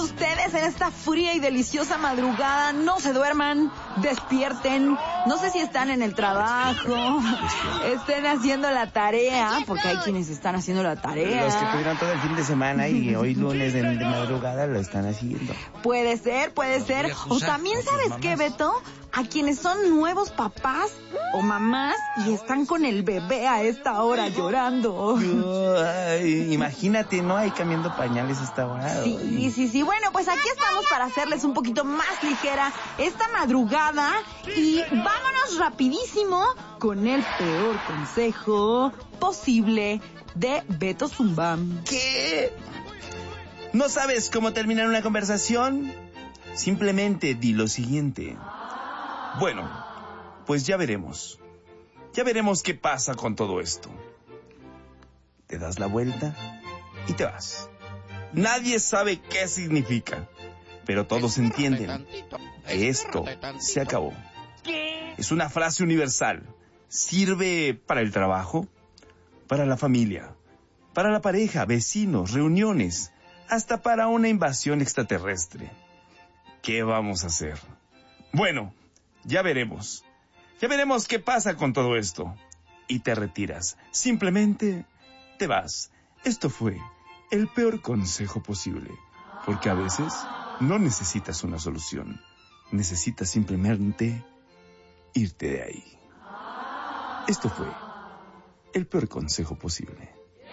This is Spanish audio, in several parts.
ustedes en esta fría y deliciosa madrugada. No se duerman, despierten. No sé si están en el trabajo, estén haciendo la tarea, porque hay quienes están haciendo la tarea. Los que tuvieron todo el fin de semana y hoy lunes de madrugada lo están haciendo. Puede ser. O también, ¿sabes qué, Beto? A quienes son nuevos papás o mamás y están con el bebé a esta hora llorando. Ay, imagínate, ¿no? Ahí cambiando pañales a esta hora. Sí. Bueno, pues aquí estamos para hacerles un poquito más ligera esta madrugada. Y vámonos rapidísimo con el peor consejo posible de Beto Zumba. ¿Qué? ¿No sabes cómo terminar una conversación? Simplemente di lo siguiente. Bueno, pues ya veremos. Ya veremos qué pasa con todo esto. Te das la vuelta y te vas. Nadie sabe qué significa, pero todos entienden que esto se acabó. Es una frase universal. Sirve para el trabajo, para la familia, para la pareja, vecinos, reuniones, hasta para una invasión extraterrestre. ¿Qué vamos a hacer? Bueno, ya veremos. Ya veremos qué pasa con todo esto. Y te retiras. Simplemente te vas. Esto fue el peor consejo posible. Porque a veces no necesitas una solución. Necesitas simplemente irte de ahí. Esto fue el peor consejo posible.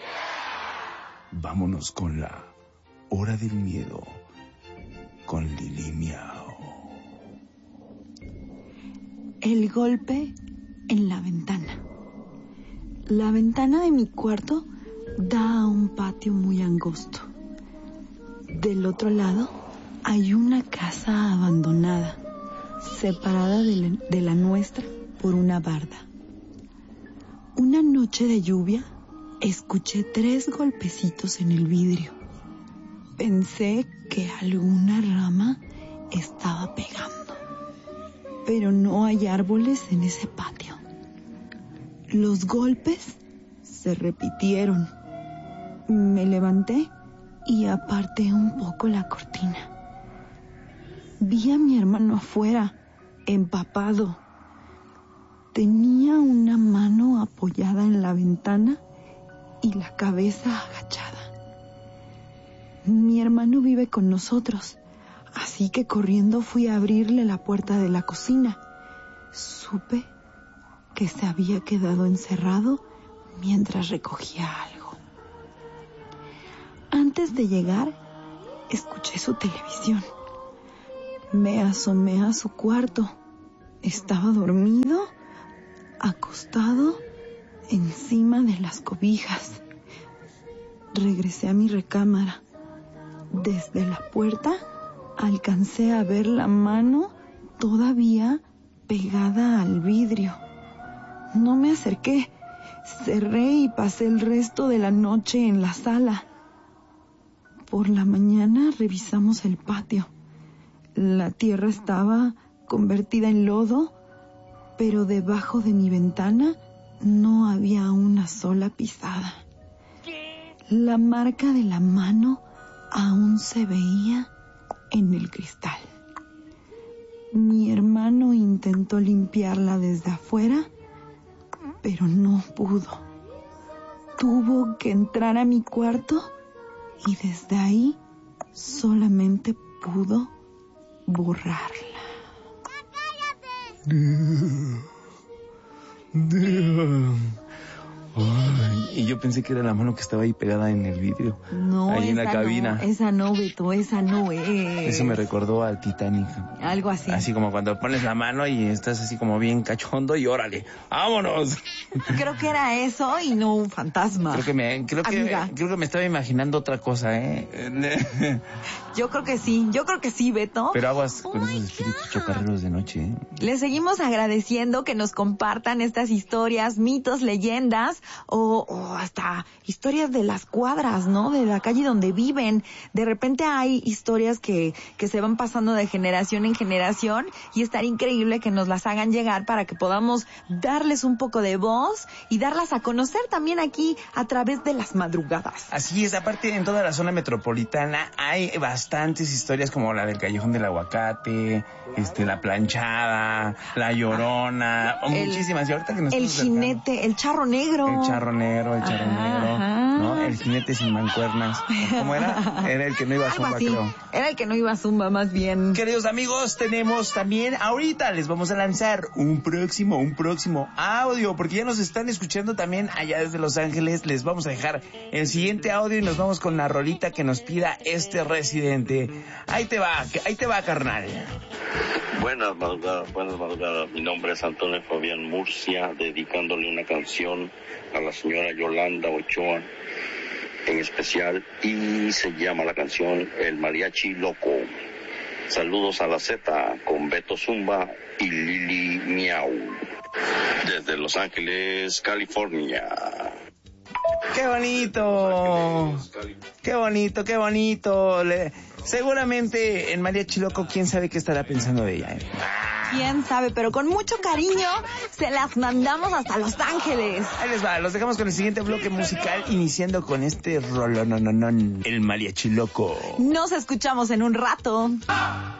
Vámonos con la hora del miedo. Con Lili Miau. El golpe en la ventana. La ventana de mi cuarto da a un patio muy angosto. Del otro lado hay una casa abandonada, separada de la nuestra por una barda. Una noche de lluvia escuché 3 golpecitos en el vidrio. Pensé que alguna rama estaba pegando. Pero no hay árboles en ese patio. Los golpes se repitieron. Me levanté y aparté un poco la cortina. Vi a mi hermano afuera, empapado. Tenía una mano apoyada en la ventana y la cabeza agachada. Mi hermano vive con nosotros. Así que corriendo fui a abrirle la puerta de la cocina. Supe que se había quedado encerrado mientras recogía algo. Antes de llegar, escuché su televisión. Me asomé a su cuarto. Estaba dormido, acostado encima de las cobijas. Regresé a mi recámara. Desde la puerta alcancé a ver la mano todavía pegada al vidrio. No me acerqué. Cerré y pasé el resto de la noche en la sala. Por la mañana revisamos el patio. La tierra estaba convertida en lodo, pero debajo de mi ventana no había una sola pisada. La marca de la mano aún se veía en el cristal. Mi hermano intentó limpiarla desde afuera, pero no pudo. Tuvo que entrar a mi cuarto y desde ahí solamente pudo borrarla. Ay, y yo pensé que era la mano que estaba ahí pegada en el vidrio. No, ahí en la cabina. No, esa no, Beto, esa no es. Eso me recordó al Titanic. Algo así. Así como cuando pones la mano y estás así como bien cachondo y órale, ¡vámonos! Creo que era eso y no un fantasma. Creo que me estaba imaginando otra cosa, ¿eh? Yo creo que sí, Beto. Pero aguas con esos espíritus chocarreros de noche, ¿eh? Les seguimos agradeciendo que nos compartan estas historias, mitos, leyendas. o hasta historias de las cuadras, ¿no? De la calle donde viven. De repente hay historias que se van pasando de generación en generación y estaría increíble que nos las hagan llegar para que podamos darles un poco de voz y darlas a conocer también aquí a través de las madrugadas. Así es, aparte en toda la zona metropolitana hay bastantes historias como la del Callejón del Aguacate, la planchada, la Llorona, muchísimas. Y ahorita que nos el jinete, el charro negro. El charro negro, ¿no? El jinete sin mancuernas. ¿Cómo era? Era el que no iba a Zumba, creo. Era el que no iba a Zumba, más bien. Queridos amigos, tenemos también, ahorita les vamos a lanzar un próximo audio, porque ya nos están escuchando también allá desde Los Ángeles. Les vamos a dejar el siguiente audio y nos vamos con la rolita que nos pida este residente. Ahí te va, carnal. Buenas madrugadas. Mi nombre es Antonio Fabián Murcia, dedicándole una canción a la señora Yolanda Ochoa en especial, y se llama la canción El Mariachi Loco. Saludos a la Z con Beto Zumba y Lili Miau desde Los Ángeles, California. ¡Qué bonito! ¡Qué bonito! Seguramente en Mariachi Loco, quién sabe qué estará pensando de ella, ¿eh? Quién sabe, pero con mucho cariño se las mandamos hasta Los Ángeles. Ahí les va, los dejamos con el siguiente bloque musical, iniciando con este rolonononón, el Mariachi Loco. Nos escuchamos en un rato.